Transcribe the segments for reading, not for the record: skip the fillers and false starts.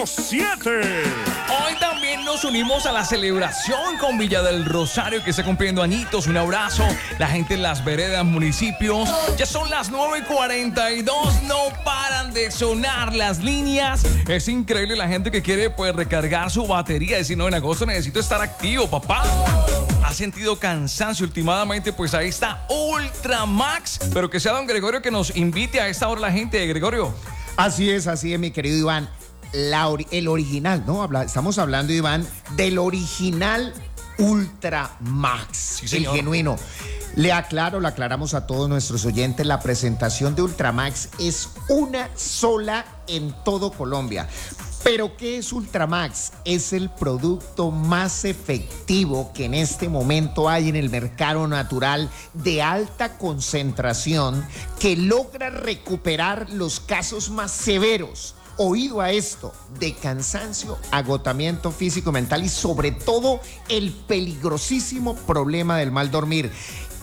7. Hoy también nos unimos a la celebración con Villa del Rosario, que está cumpliendo añitos. Un abrazo. La gente en las veredas, municipios. Ya son las 9:42. No paran de sonar las líneas. Es increíble la gente que quiere pues recargar su batería. Decir, no, en agosto necesito estar activo, papá. Ha sentido cansancio últimamente, pues ahí está Ultramax. Pero que sea don Gregorio que nos invite a esta hora la gente, Gregorio. Así es, mi querido Iván. El original, ¿no? Estamos hablando, Iván, del original Ultramax, sí, señor. El genuino. Le aclaramos a todos nuestros oyentes, la presentación de Ultramax es una sola en todo Colombia. ¿Pero qué es Ultramax? Es el producto más efectivo que en este momento hay en el mercado natural de alta concentración que logra recuperar los casos más severos. Oído a esto, de cansancio, agotamiento físico, mental y sobre todo el peligrosísimo problema del mal dormir.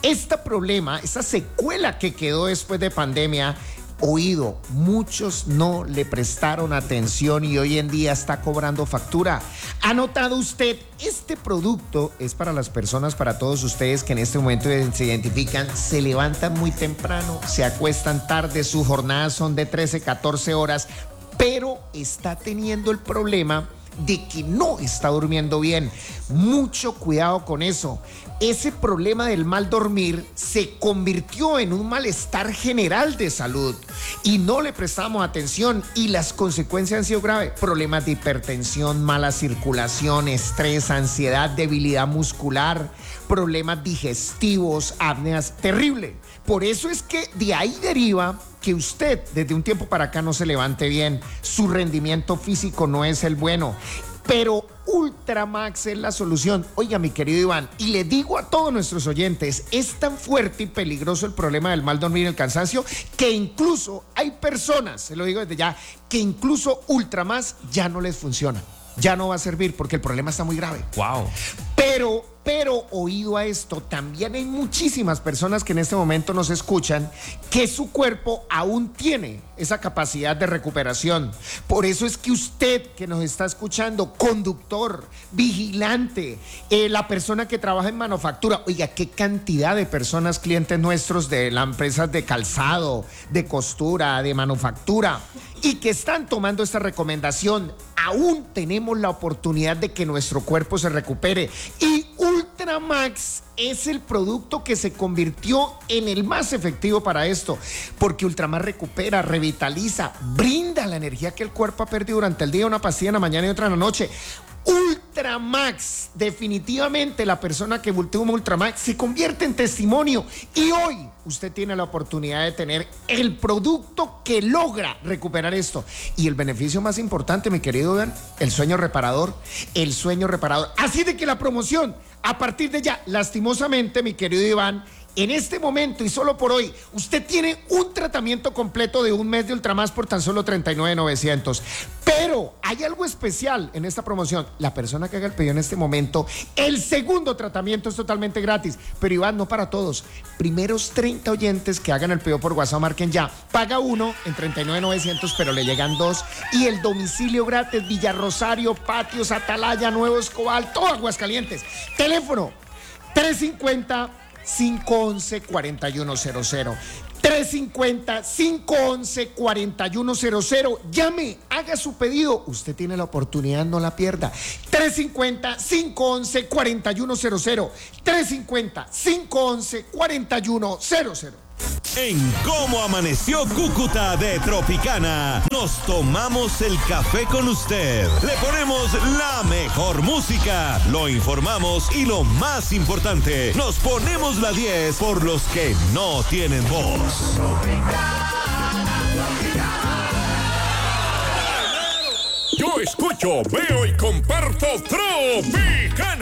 Esta secuela que quedó después de pandemia, oído, muchos no le prestaron atención y hoy en día está cobrando factura. ¿Ha notado usted? Este producto es para las personas, para todos ustedes que en este momento se identifican, se levantan muy temprano, se acuestan tarde, sus jornadas son de 13, 14 horas, pero está teniendo el problema de que no está durmiendo bien. Mucho cuidado con eso. Ese problema del mal dormir se convirtió en un malestar general de salud y no le prestamos atención y las consecuencias han sido graves. Problemas de hipertensión, mala circulación, estrés, ansiedad, debilidad muscular, problemas digestivos, apneas, terrible. Por eso es que de ahí deriva que usted desde un tiempo para acá no se levante bien, su rendimiento físico no es el bueno, pero Ultramax es la solución. Oiga, mi querido Iván, y le digo a todos nuestros oyentes, es tan fuerte y peligroso el problema del mal dormir y el cansancio que incluso hay personas, se lo digo desde ya, que incluso Ultramax ya no les funciona, ya no va a servir porque el problema está muy grave. Wow. Pero oído a esto, también hay muchísimas personas que en este momento nos escuchan que su cuerpo aún tiene esa capacidad de recuperación. Por eso es que usted que nos está escuchando, conductor, vigilante, la persona que trabaja en manufactura, oiga, qué cantidad de personas, clientes nuestros de las empresas de calzado, de costura, de manufactura, y que están tomando esta recomendación, aún tenemos la oportunidad de que nuestro cuerpo se recupere. Y Ultramax es el producto que se convirtió en el más efectivo para esto, porque Ultramax recupera, revitaliza, brinda la energía que el cuerpo ha perdido durante el día, una pastilla en la mañana y otra en la noche. Ultramax, definitivamente la persona que toma Ultramax se convierte en testimonio y hoy usted tiene la oportunidad de tener el producto que logra recuperar esto. Y el beneficio más importante, mi querido Iván, el sueño reparador. Así de que la promoción, a partir de ya, lastimosamente, mi querido Iván, en este momento y solo por hoy, usted tiene un tratamiento completo de un mes de Ultramax por tan solo $39,900. Pero hay algo especial en esta promoción. La persona que haga el pedido en este momento, el segundo tratamiento es totalmente gratis. Pero Iván, no para todos. Primeros 30 oyentes que hagan el pedido por WhatsApp, marquen ya. Paga uno en $39,900, pero le llegan dos. Y el domicilio gratis, Villa Rosario, Patios, Atalaya, Nuevo Escobal, todo Aguascalientes. Teléfono 350-511-4100. 350-511-4100. Llame, haga su pedido. Usted tiene la oportunidad, no la pierda. 350-511-4100. 350-511-4100. En Cómo Amaneció Cúcuta de Tropicana, nos tomamos el café con usted. Le ponemos la mejor música, lo informamos y lo más importante, nos ponemos la 10 por los que no tienen voz. Yo escucho, veo y comparto Tropicana.